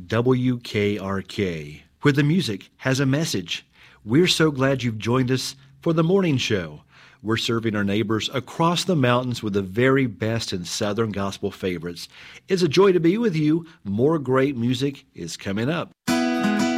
WKRK, where the music has a message. We're so glad you've joined us for the morning show. We're serving our neighbors across the mountains with the very best in Southern gospel favorites. It's a joy to be with you. More great music is coming up.